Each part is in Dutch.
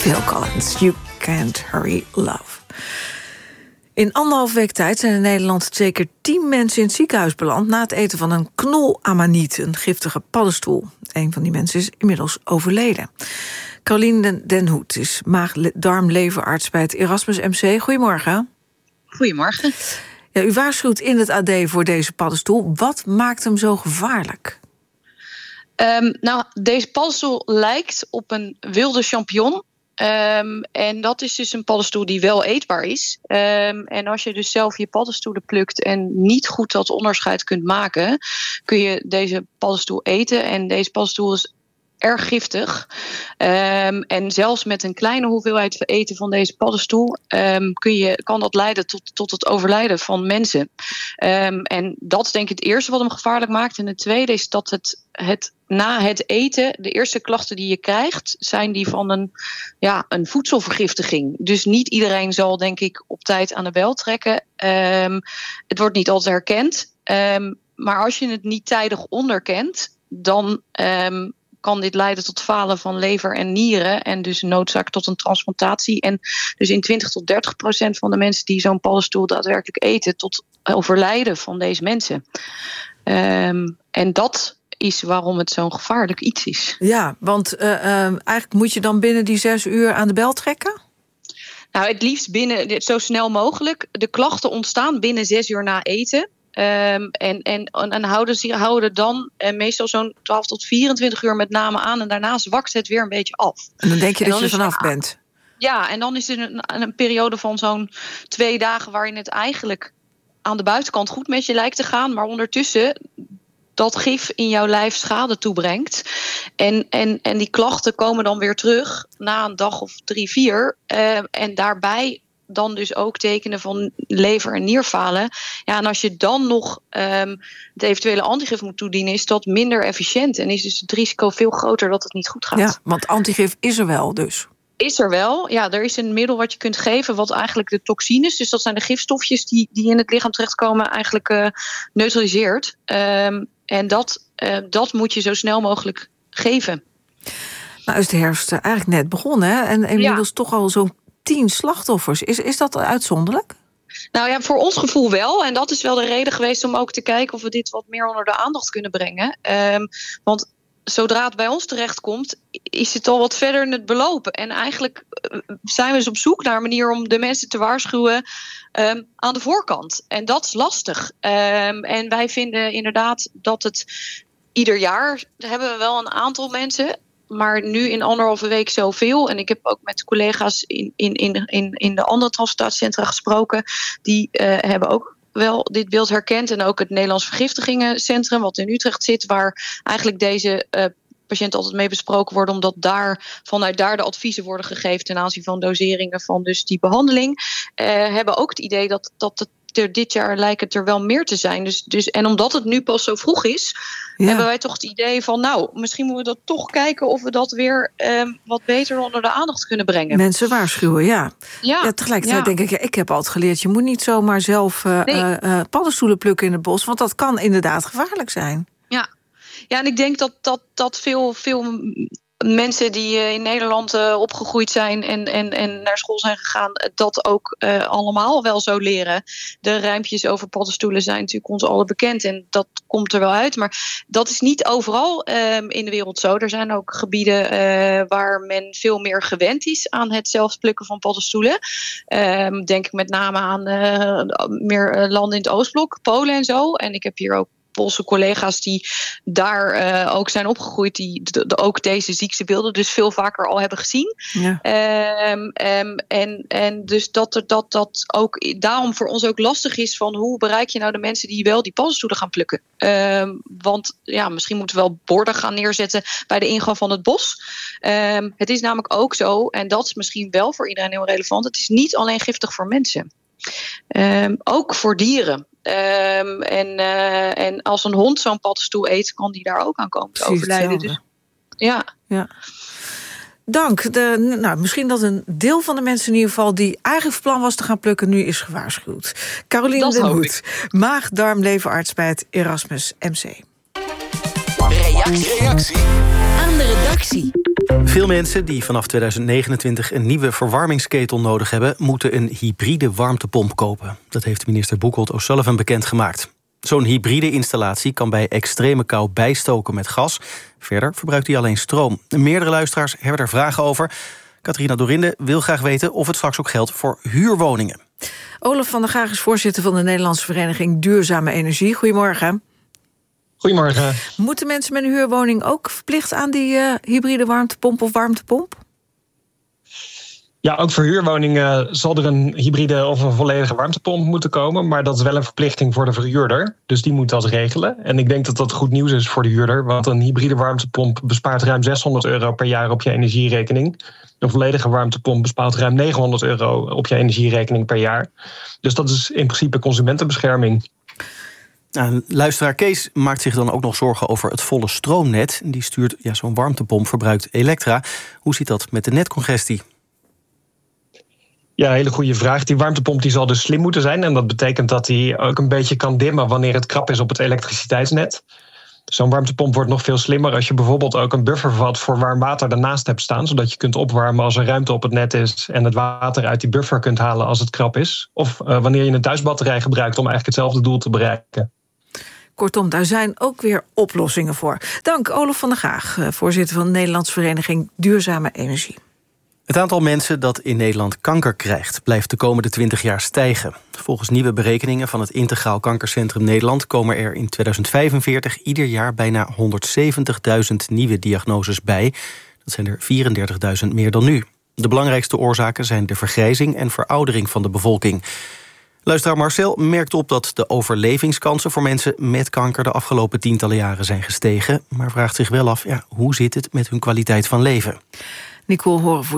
Phil Collins, You Can't Hurry Love. In 1,5 week tijd zijn in Nederland zeker 10 mensen in het ziekenhuis beland na het eten van een knolamaniet, een giftige paddenstoel. Een van die mensen is inmiddels overleden. Caroline Den Hoed is maag-darm-leverarts bij het Erasmus MC. Goedemorgen. Goedemorgen. Ja, u waarschuwt in het AD voor deze paddenstoel. Wat maakt hem zo gevaarlijk? Deze paddenstoel lijkt op een wilde champignon. En dat is dus een paddenstoel die wel eetbaar is. En als je dus zelf je paddenstoelen plukt en niet goed dat onderscheid kunt maken, kun je deze paddenstoel eten. En deze paddenstoel is erg giftig. En zelfs met een kleine hoeveelheid eten van deze paddenstoel kan dat leiden tot het overlijden van mensen. En dat is denk ik het eerste wat hem gevaarlijk maakt. En het tweede is dat na het eten, de eerste klachten die je krijgt, zijn die van een voedselvergiftiging. Dus niet iedereen zal, denk ik, op tijd aan de bel trekken. Het wordt niet altijd herkend. Maar als je het niet tijdig onderkent, dan kan dit leiden tot falen van lever en nieren en dus noodzaak tot een transplantatie. En dus in 20-30% van de mensen die zo'n paddenstoel daadwerkelijk eten, tot overlijden van deze mensen. En dat is waarom het zo'n gevaarlijk iets is. Ja, want eigenlijk moet je dan binnen die 6 uur aan de bel trekken? Nou, het liefst binnen zo snel mogelijk. De klachten ontstaan binnen 6 uur na eten. En houden dan meestal zo'n 12 tot 24 uur met name aan. En daarna zwakt het weer een beetje af. En dan denk je dat je er vanaf bent? Ja, en dan is er een periode van zo'n 2 dagen waarin het eigenlijk aan de buitenkant goed met je lijkt te gaan. Maar ondertussen dat gif in jouw lijf schade toebrengt. En die klachten komen dan weer terug na een dag of 3, 4. En daarbij dan dus ook tekenen van lever- en nierfalen. Ja, en als je dan nog het eventuele antigif moet toedienen, is dat minder efficiënt. En is dus het risico veel groter dat het niet goed gaat. Ja, want antigif is er wel dus. Is er wel. Ja, er is een middel wat je kunt geven, wat eigenlijk de toxines, dus dat zijn de gifstofjes die in het lichaam terechtkomen, eigenlijk neutraliseert. En dat moet je zo snel mogelijk geven. Nou is de herfst eigenlijk net begonnen, hè? En inmiddels toch al zo'n 10 slachtoffers. Is dat uitzonderlijk? Nou ja, voor ons gevoel wel. En dat is wel de reden geweest om ook te kijken of we dit wat meer onder de aandacht kunnen brengen. Want zodra het bij ons terechtkomt, is het al wat verder in het belopen. En eigenlijk zijn we dus op zoek naar een manier om de mensen te waarschuwen aan de voorkant. En dat is lastig. En wij vinden inderdaad dat het ieder jaar hebben we wel een aantal mensen, maar nu in 1,5 week zoveel. En ik heb ook met collega's in de andere transplantatiecentra gesproken. Die hebben ook wel dit beeld herkend. En ook het Nederlands Vergiftigingencentrum, wat in Utrecht zit, waar eigenlijk deze patiënten altijd mee besproken worden, omdat vanuit daar de adviezen worden gegeven ten aanzien van doseringen van dus die behandeling. Hebben ook het idee dat dit jaar lijkt het er wel meer te zijn. Dus, en omdat het nu pas zo vroeg is, hebben wij toch het idee van, misschien moeten we dat toch kijken of we dat weer wat beter onder de aandacht kunnen brengen. Mensen waarschuwen, ja. Tegelijkertijd denk ik heb altijd geleerd, je moet niet zomaar zelf paddenstoelen plukken in het bos, want dat kan inderdaad gevaarlijk zijn. Ja, en ik denk dat veel mensen die in Nederland opgegroeid zijn en naar school zijn gegaan, dat ook allemaal wel zo leren. De rijmpjes over paddenstoelen zijn natuurlijk ons allen bekend en dat komt er wel uit. Maar dat is niet overal in de wereld zo. Er zijn ook gebieden waar men veel meer gewend is aan het zelf plukken van paddenstoelen. Denk ik met name aan meer landen in het Oostblok, Polen en zo. En ik heb hier ook Poolse collega's die daar ook zijn opgegroeid, die ook deze ziektebeelden dus veel vaker al hebben gezien. Ja. En dus dat ook daarom voor ons ook lastig is van hoe bereik je nou de mensen die wel die paddenstoelen gaan plukken. Want misschien moeten we wel borden gaan neerzetten bij de ingang van het bos. Het is namelijk ook zo, en dat is misschien wel voor iedereen heel relevant, het is niet alleen giftig voor mensen. Ook voor dieren. En als een hond zo'n paddenstoel eet, kan die daar ook aan komen te overlijden. Dus, ja. Dank. Misschien dat een deel van de mensen in ieder geval die eigenlijk van plan was te gaan plukken, nu is gewaarschuwd. Caroline Den Hoed, maag-darm-leverarts bij het Erasmus MC. Reactie aan de redactie. Veel mensen die vanaf 2029 een nieuwe verwarmingsketel nodig hebben, moeten een hybride warmtepomp kopen. Dat heeft minister Boekholt O'Sullivan bekendgemaakt. Zo'n hybride installatie kan bij extreme kou bijstoken met gas. Verder verbruikt hij alleen stroom. Meerdere luisteraars hebben er vragen over. Catharina Dorinde wil graag weten of het straks ook geldt voor huurwoningen. Olaf van der Gaag is voorzitter van de Nederlandse Vereniging Duurzame Energie. Goedemorgen. Goedemorgen. Moeten mensen met een huurwoning ook verplicht aan die hybride warmtepomp of warmtepomp? Ja, ook voor huurwoningen zal er een hybride of een volledige warmtepomp moeten komen. Maar dat is wel een verplichting voor de verhuurder. Dus die moet dat regelen. En ik denk dat dat goed nieuws is voor de huurder. Want een hybride warmtepomp bespaart ruim €600 per jaar op je energierekening. Een volledige warmtepomp bespaart ruim €900 op je energierekening per jaar. Dus dat is in principe consumentenbescherming. Luisteraar Kees maakt zich dan ook nog zorgen over het volle stroomnet. Die stuurt, zo'n warmtepomp verbruikt elektra. Hoe zit dat met de netcongestie? Ja, hele goede vraag. Die warmtepomp die zal dus slim moeten zijn. En dat betekent dat die ook een beetje kan dimmen wanneer het krap is op het elektriciteitsnet. Zo'n warmtepomp wordt nog veel slimmer als je bijvoorbeeld ook een buffervat voor warm water ernaast hebt staan, zodat je kunt opwarmen als er ruimte op het net is en het water uit die buffer kunt halen als het krap is. Of wanneer je een thuisbatterij gebruikt om eigenlijk hetzelfde doel te bereiken. Kortom, daar zijn ook weer oplossingen voor. Dank Olaf van der Gaag, voorzitter van de Nederlandse Vereniging Duurzame Energie. Het aantal mensen dat in Nederland kanker krijgt blijft de komende 20 jaar stijgen. Volgens nieuwe berekeningen van het Integraal Kankercentrum Nederland komen er in 2045 ieder jaar bijna 170.000 nieuwe diagnoses bij. Dat zijn er 34.000 meer dan nu. De belangrijkste oorzaken zijn de vergrijzing en veroudering van de bevolking. Luisteraar Marcel merkt op dat de overlevingskansen voor mensen met kanker de afgelopen tientallen jaren zijn gestegen, maar vraagt zich wel af, hoe zit het met hun kwaliteit van leven? Nicole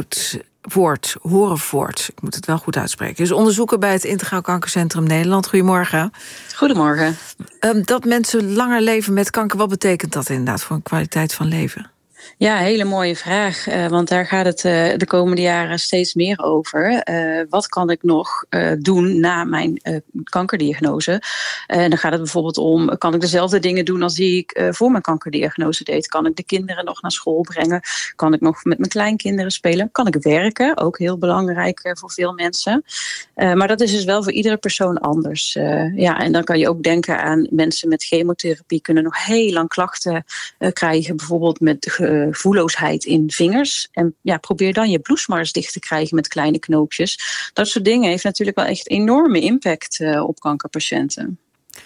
Horevoort, ik moet het wel goed uitspreken, is onderzoeker bij het Integraal Kankercentrum Nederland. Goedemorgen. Goedemorgen. Dat mensen langer leven met kanker, wat betekent dat inderdaad voor een kwaliteit van leven? Ja, hele mooie vraag. Want daar gaat het de komende jaren steeds meer over. Wat kan ik nog doen na mijn kankerdiagnose? En dan gaat het bijvoorbeeld om, kan ik dezelfde dingen doen als die ik voor mijn kankerdiagnose deed? Kan ik de kinderen nog naar school brengen? Kan ik nog met mijn kleinkinderen spelen? Kan ik werken? Ook heel belangrijk voor veel mensen. Maar dat is dus wel voor iedere persoon anders. En dan kan je ook denken aan mensen met chemotherapie kunnen nog heel lang klachten krijgen. Bijvoorbeeld met gevoelloosheid in vingers. En probeer dan je bloedmars dicht te krijgen met kleine knoopjes. Dat soort dingen heeft natuurlijk wel echt enorme impact op kankerpatiënten.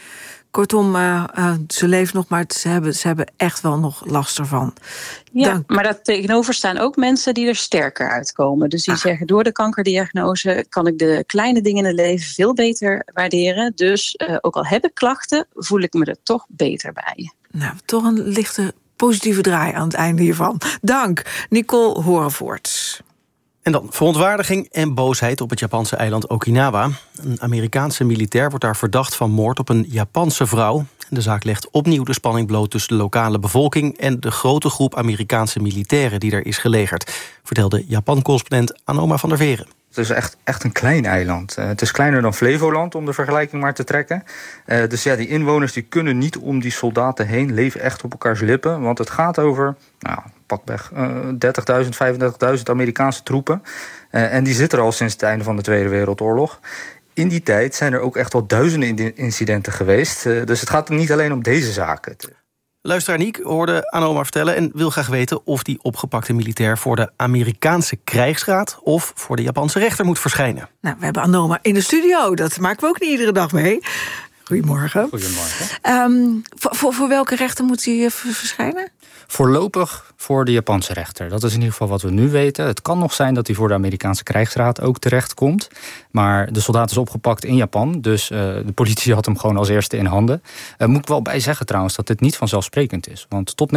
Kortom, ze leven nog, maar ze hebben echt wel nog last ervan. Ja, maar daar tegenover staan ook mensen die er sterker uitkomen. Dus die zeggen, door de kankerdiagnose kan ik de kleine dingen in het leven veel beter waarderen. Dus ook al heb ik klachten, voel ik me er toch beter bij. Nou, toch een lichte positieve draai aan het einde hiervan. Dank, Nicole Horevoort. En dan verontwaardiging en boosheid op het Japanse eiland Okinawa. Een Amerikaanse militair wordt daar verdacht van moord op een Japanse vrouw. De zaak legt opnieuw de spanning bloot tussen de lokale bevolking en de grote groep Amerikaanse militairen die er is gelegerd, vertelde Japan-correspondent Anoma van der Veren. Het is echt een klein eiland. Het is kleiner dan Flevoland, om de vergelijking maar te trekken. Dus die inwoners die kunnen niet om die soldaten heen, leven echt op elkaars lippen. Want het gaat over pakweg 30.000, 35.000 Amerikaanse troepen. En die zitten er al sinds het einde van de Tweede Wereldoorlog. In die tijd zijn er ook echt wel duizenden incidenten geweest. Dus het gaat niet alleen om deze zaken. Luisteraar Niek hoorde Anoma vertellen en wil graag weten of die opgepakte militair voor de Amerikaanse krijgsraad of voor de Japanse rechter moet verschijnen. Nou, we hebben Anoma in de studio. Dat maken we ook niet iedere dag mee. Goedemorgen. Goedemorgen. Voor welke rechter moet hij verschijnen? Voorlopig voor de Japanse rechter. Dat is in ieder geval wat we nu weten. Het kan nog zijn dat hij voor de Amerikaanse krijgsraad ook terechtkomt. Maar de soldaat is opgepakt in Japan. Dus de politie had hem gewoon als eerste in handen. Moet ik wel bij zeggen trouwens dat dit niet vanzelfsprekend is. Want tot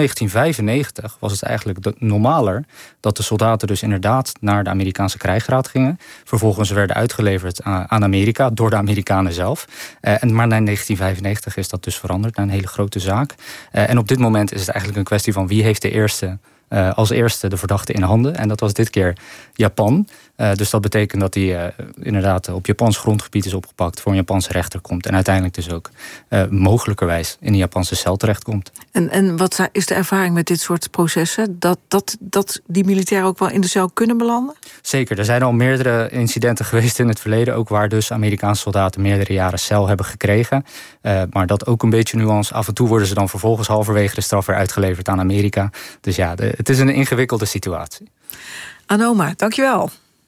1995 was het eigenlijk normaler dat de soldaten dus inderdaad naar de Amerikaanse krijgsraad gingen. Vervolgens werden uitgeleverd aan Amerika door de Amerikanen zelf. Maar na 1995 is dat dus veranderd naar een hele grote zaak. En op dit moment is het eigenlijk een kwestie van wie heeft de eerste als eerste de verdachte in handen. En dat was dit keer Japan. Dus dat betekent dat hij inderdaad op Japans grondgebied is opgepakt, voor een Japanse rechter komt en uiteindelijk dus ook mogelijkerwijs in een Japanse cel terechtkomt. En wat is de ervaring met dit soort processen? Dat die militairen ook wel in de cel kunnen belanden? Zeker, er zijn al meerdere incidenten geweest in het verleden, ook waar dus Amerikaanse soldaten meerdere jaren cel hebben gekregen. Maar dat ook een beetje nuance. Af en toe worden ze dan vervolgens halverwege de straf weer uitgeleverd aan Amerika. Dus ja, het is een ingewikkelde situatie. Anoma, dankjewel.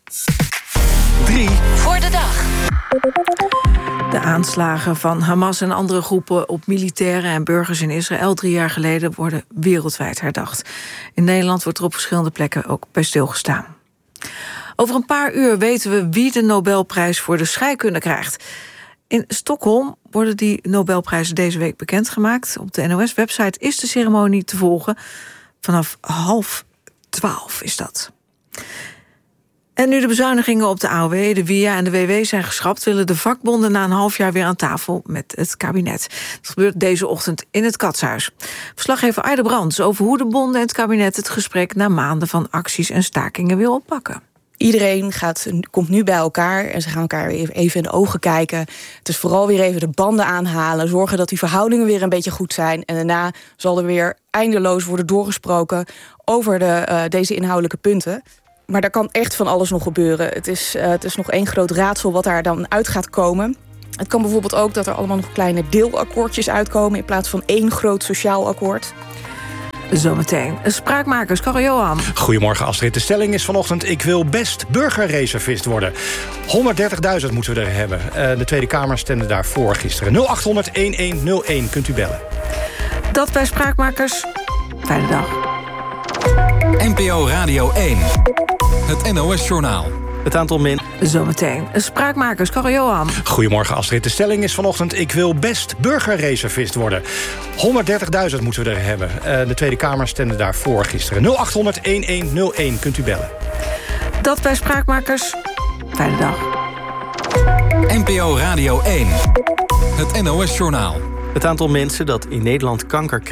3 voor de dag. De aanslagen van Hamas en andere groepen op militairen en burgers in Israël 3 jaar geleden worden wereldwijd herdacht. In Nederland wordt er op verschillende plekken ook bij stilgestaan. Over een paar uur weten we wie de Nobelprijs voor de scheikunde krijgt. In Stockholm worden die Nobelprijzen deze week bekendgemaakt. Op de NOS-website is de ceremonie te volgen. Vanaf 11:30 is dat. En nu de bezuinigingen op de AOW, de WIA en de WW zijn geschrapt, willen de vakbonden na een half jaar weer aan tafel met het kabinet. Dat gebeurt deze ochtend in het Katshuis. Verslaggever Aida Brands over hoe de bonden en het kabinet het gesprek na maanden van acties en stakingen wil oppakken. Iedereen komt nu bij elkaar en ze gaan elkaar even in de ogen kijken. Het is vooral weer even de banden aanhalen, zorgen dat die verhoudingen weer een beetje goed zijn. En daarna zal er weer eindeloos worden doorgesproken over deze inhoudelijke punten. Maar daar kan echt van alles nog gebeuren. Het is nog één groot raadsel wat daar dan uit gaat komen. Het kan bijvoorbeeld ook dat er allemaal nog kleine deelakkoordjes uitkomen in plaats van één groot sociaal akkoord. Zometeen. Spraakmakers, Karel Johan. Goedemorgen Astrid. De stelling is vanochtend: ik wil best burgerreservist worden. 130.000 moeten we er hebben. De Tweede Kamer stemde daarvoor gisteren. 0800-1101 kunt u bellen. Dat bij Spraakmakers. Fijne dag. NPO Radio 1. Het NOS-journaal. Het aantal mensen. Zometeen. Spraakmakers, Karel Johan. Goedemorgen Astrid. De stelling is vanochtend: ik wil best burgerreservist worden. 130.000 moeten we er hebben. De Tweede Kamer stemde daarvoor gisteren. 0800-1101 kunt u bellen. Dat bij Spraakmakers. Fijne dag. NPO Radio 1. Het NOS-journaal. Het aantal mensen dat in Nederland kanker krijgt